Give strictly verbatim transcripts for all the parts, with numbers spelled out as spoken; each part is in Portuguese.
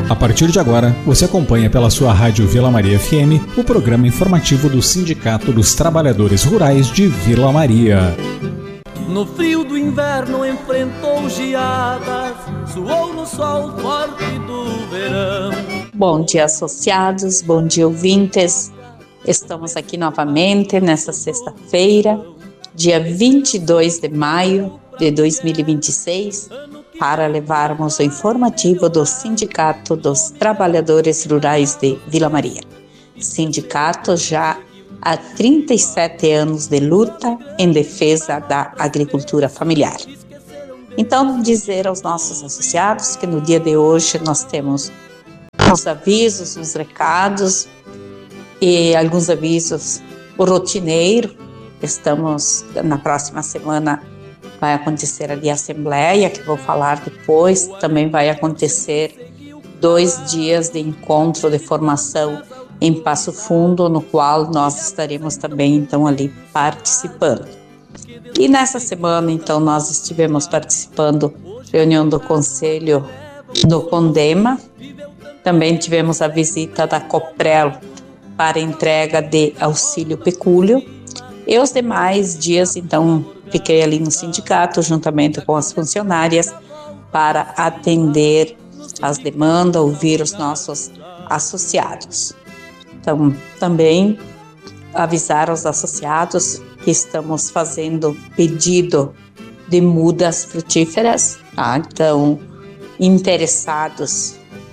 A partir de agora, você acompanha pela sua rádio Vila Maria F M o programa informativo do Sindicato dos Trabalhadores Rurais de Vila Maria. No frio do inverno enfrentou geadas, suou no sol forte do verão. Bom dia, associados, bom dia, ouvintes. Estamos aqui novamente nesta sexta-feira, dia vinte e dois de maio de dois mil e vinte e seis, para levarmos o informativo do Sindicato dos Trabalhadores Rurais de Vila Maria. Sindicato já há trinta e sete anos de luta em defesa da agricultura familiar. Então, dizer aos nossos associados que no dia de hoje nós temos os avisos, os recados e alguns avisos rotineiros. Estamos na próxima semana. Vai acontecer ali a assembleia, que vou falar depois. Também vai acontecer dois dias de encontro de formação em Passo Fundo, no qual nós estaremos também, então, ali participando. E nessa semana, então, nós estivemos participando da reunião do Conselho do Condema. Também tivemos a visita da Coprel para entrega de auxílio pecúlio. E os demais dias, então, fiquei ali no sindicato, juntamente com as funcionárias, para atender as demandas, ouvir os nossos associados. Então, também avisar aos associados que estamos fazendo pedido de mudas frutíferas, tá? Então, interessados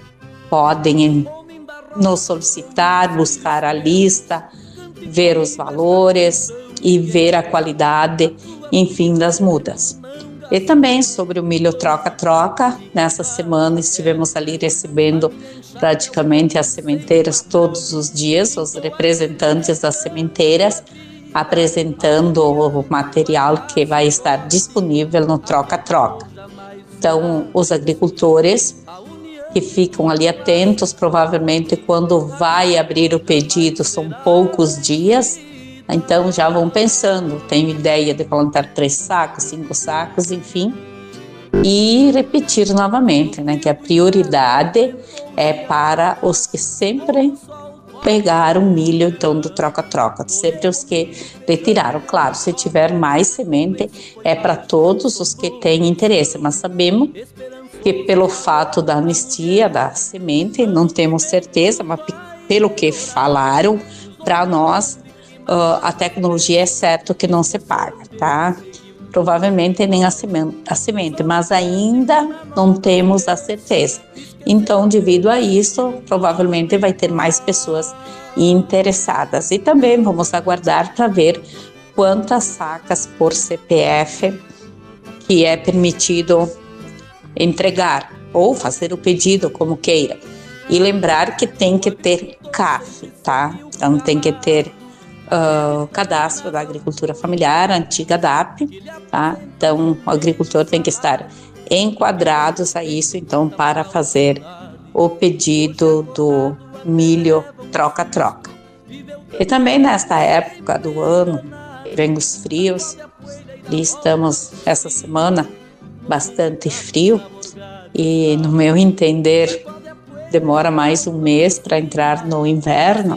podem nos solicitar, buscar a lista, ver os valores e ver a qualidade, enfim, das mudas. E também sobre o milho troca-troca, nessa semana estivemos ali recebendo praticamente as sementeiras todos os dias, os representantes das sementeiras, apresentando o material que vai estar disponível no troca-troca. Então, os agricultores que ficam ali atentos, provavelmente quando vai abrir o pedido são poucos dias, então já vão pensando, tenho ideia de plantar três sacos, cinco sacos, enfim, e repetir novamente, né, que a prioridade é para os que sempre pegaram milho, então, do troca-troca, sempre os que retiraram. Claro, se tiver mais semente, é para todos os que têm interesse, mas sabemos que pelo fato da anistia da semente, não temos certeza, mas pelo que falaram para nós, uh, a tecnologia é certo que não se paga, tá? Provavelmente nem a semente, a semente, mas ainda não temos a certeza. Então, devido a isso, provavelmente vai ter mais pessoas interessadas. E também vamos aguardar para ver quantas sacas por C P F que é permitido entregar ou fazer o pedido, como queira. E lembrar que tem que ter C A F, tá? Então tem que ter uh, cadastro da agricultura familiar, a antiga D A P, tá? Então o agricultor tem que estar enquadrados a isso, então, para fazer o pedido do milho troca-troca. E também nesta época do ano, vem os frios, e estamos essa semana bastante frio e, no meu entender, demora mais um mês para entrar no inverno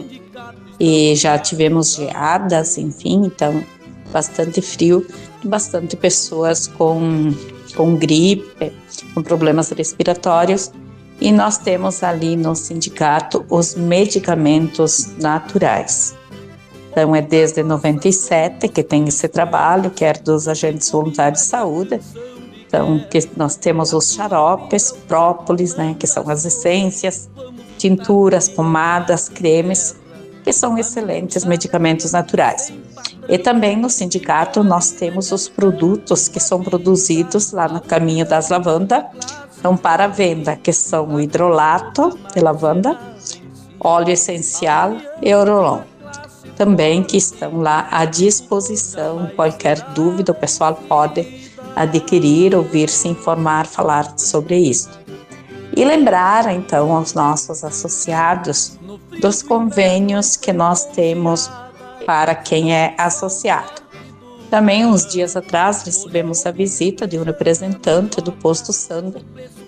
e já tivemos geadas, enfim, então bastante frio e bastante pessoas com, com gripe, com problemas respiratórios, e nós temos ali no sindicato os medicamentos naturais. Então é desde noventa e sete que tem esse trabalho, que é dos agentes voluntários de saúde. Então, que nós temos os xaropes, própolis, né, que são as essências, tinturas, pomadas, cremes, que são excelentes medicamentos naturais. E também no sindicato nós temos os produtos que são produzidos lá no Caminho das Lavandas, então para venda, que são o hidrolato de lavanda, óleo essencial e orolon. Também que estão lá à disposição, qualquer dúvida o pessoal pode adquirir, ouvir, se informar, falar sobre isso. E lembrar, então, aos nossos associados dos convênios que nós temos para quem é associado. Também, uns dias atrás, recebemos a visita de um representante do Posto Sangue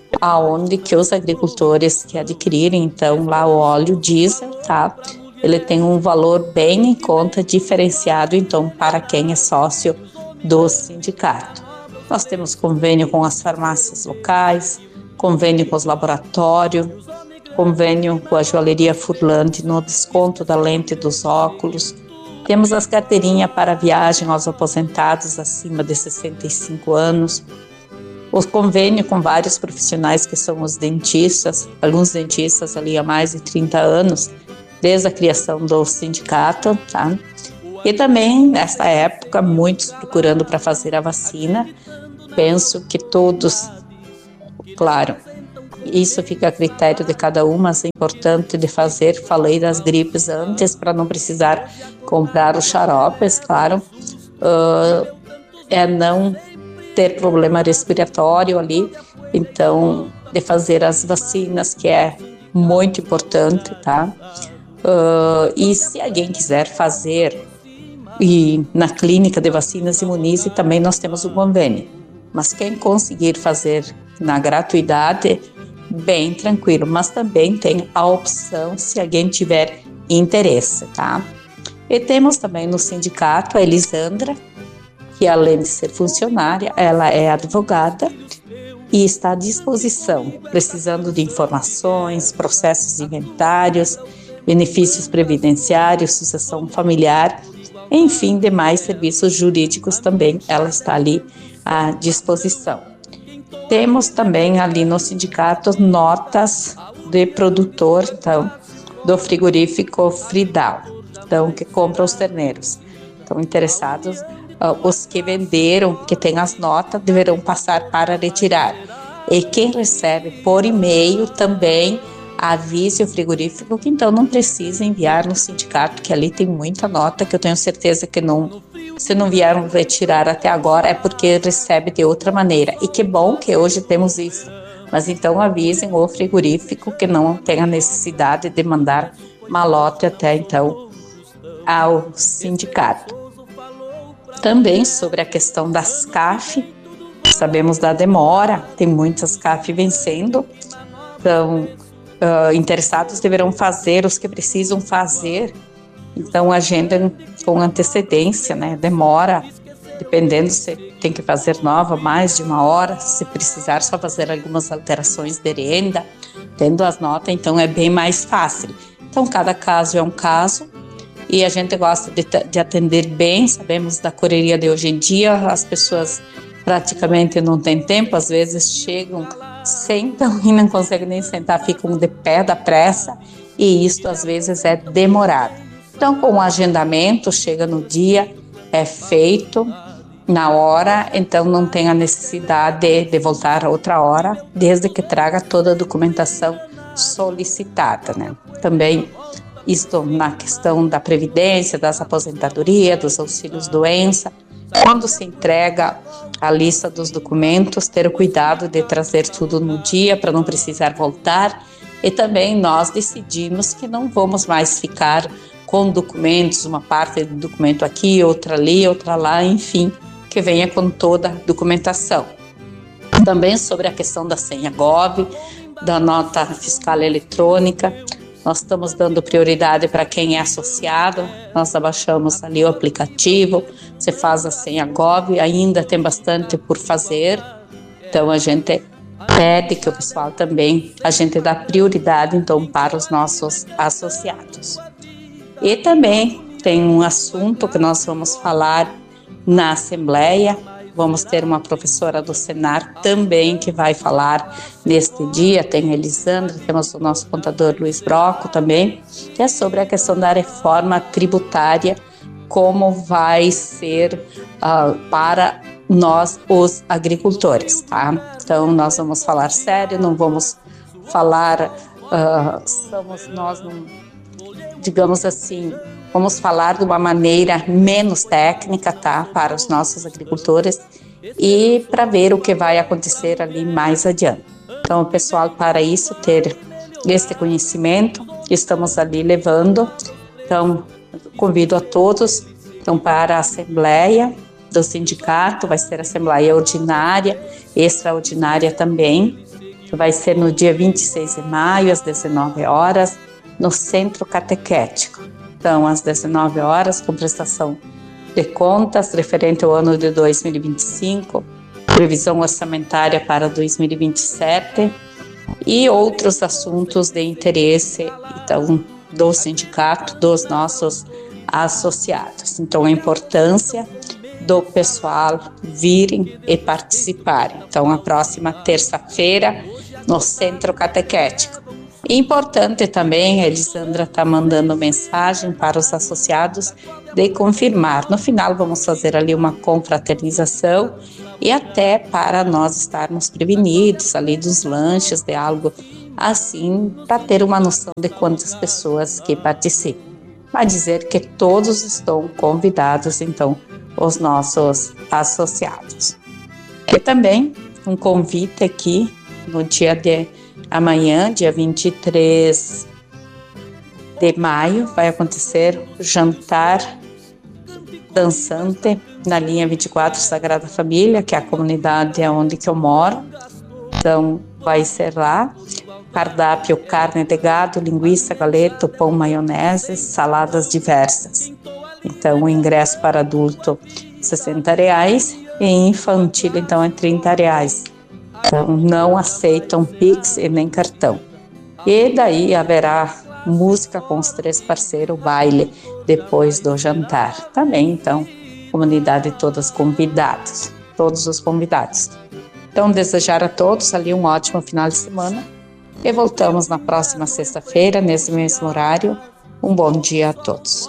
aonde que os agricultores que adquirirem, então, lá o óleo diesel, tá? Ele tem um valor bem em conta, diferenciado, então, para quem é sócio do sindicato. Nós temos convênio com as farmácias locais, convênio com os laboratórios, convênio com a joalheria Furlante no desconto da lente dos óculos. Temos as carteirinhas para viagem aos aposentados acima de sessenta e cinco anos. O convênio com vários profissionais que são os dentistas, alguns dentistas ali há mais de trinta anos, desde a criação do sindicato, tá? E também, nessa época, muitos procurando para fazer a vacina. Penso que todos, claro, isso fica a critério de cada um, mas é importante de fazer, falei das gripes antes, para não precisar comprar os xaropes, claro, uh, é não ter problema respiratório ali, então, de fazer as vacinas, que é muito importante, tá? Uh, e se alguém quiser fazer, e na clínica de vacinas Imunize também nós temos o convênio, mas quem conseguir fazer na gratuidade, bem tranquilo, mas também tem a opção se alguém tiver interesse, tá? E temos também no sindicato a Elisandra, que além de ser funcionária, ela é advogada e está à disposição, precisando de informações, processos inventários, benefícios previdenciários, sucessão familiar, enfim, demais serviços jurídicos também, ela está ali à disposição. Temos também ali no sindicato notas de produtor, então, do frigorífico Fridal, então, que compra os terneiros. Então, interessados, uh, os que venderam, que têm as notas, deverão passar para retirar. E quem recebe por e-mail também avise o frigorífico que então não precisa enviar no sindicato, que ali tem muita nota, que eu tenho certeza que não, se não vieram retirar até agora é porque recebe de outra maneira. E que bom que hoje temos isso. Mas então avisem o frigorífico que não tem a necessidade de mandar malote até então ao sindicato. Também sobre a questão das C A F, sabemos da demora, tem muitas C A F vencendo, então Uh, interessados deverão fazer, os que precisam fazer, então agendem com antecedência, né? Demora, dependendo se tem que fazer nova, mais de uma hora, se precisar só fazer algumas alterações de renda, tendo as notas, então é bem mais fácil. Então cada caso é um caso e a gente gosta de, de atender bem, sabemos da correria de hoje em dia, as pessoas praticamente não têm tempo, às vezes chegam, sentam e não conseguem nem sentar, ficam de pé da pressa e isso às vezes é demorado. Então com o agendamento, chega no dia, é feito na hora, então não tem a necessidade de, de voltar a outra hora, desde que traga toda a documentação solicitada, né? Também isto na questão da previdência, das aposentadorias, dos auxílios doença. Quando se entrega a lista dos documentos, ter o cuidado de trazer tudo no dia para não precisar voltar. E também nós decidimos que não vamos mais ficar com documentos, uma parte do documento aqui, outra ali, outra lá, enfim, que venha com toda a documentação. Também sobre a questão da senha Gov, da nota fiscal eletrônica, nós estamos dando prioridade para quem é associado, nós abaixamos ali o aplicativo, você faz a senha Gov, ainda tem bastante por fazer, então a gente pede que o pessoal também, a gente dá prioridade então para os nossos associados. E também tem um assunto que nós vamos falar na Assembleia, vamos ter uma professora do Senar também que vai falar neste dia, tem a Elisandra, temos o nosso contador Luiz Broco também, que é sobre a questão da reforma tributária, como vai ser uh, para nós os agricultores, tá? Então nós vamos falar sério, não vamos falar, uh, somos nós, não, digamos assim, vamos falar de uma maneira menos técnica, tá? Para os nossos agricultores e para ver o que vai acontecer ali mais adiante. Então, pessoal, para isso, ter este conhecimento que estamos ali levando. Então, convido a todos então, para a Assembleia do Sindicato, vai ser Assembleia Ordinária, Extraordinária também. que vai ser no dia vinte e seis de maio, às dezenove horas, no Centro Catequético. Então, às dezenove horas, com prestação de contas referente ao ano de dois mil e vinte e cinco, previsão orçamentária para dois mil e vinte e sete e outros assuntos de interesse, então, do sindicato, dos nossos associados. Então, a importância do pessoal virem e participarem. Então, a próxima terça-feira, no Centro Catequético. E importante também, a Elisandra está mandando mensagem para os associados de confirmar. No final, vamos fazer ali uma confraternização e até para nós estarmos prevenidos ali dos lanches, de algo assim, para ter uma noção de quantas pessoas que participam. Vai dizer que todos estão convidados, então, os nossos associados. E também um convite aqui no dia de amanhã, dia vinte e três de maio, vai acontecer o jantar dançante na linha vinte e quatro Sagrada Família, que é a comunidade onde que eu moro. Então, vai ser lá. Cardápio: carne de gado, linguiça, galeto, pão, maionese, saladas diversas. Então, o ingresso para adulto sessenta reais e infantil, então, é trinta reais. Então, não aceitam Pix e nem cartão. E daí haverá música com os três parceiros, baile depois do jantar. Também, então, comunidade todas convidadas, todos os convidados. Então, desejar a todos ali um ótimo final de semana e voltamos na próxima sexta-feira, nesse mesmo horário. Um bom dia a todos.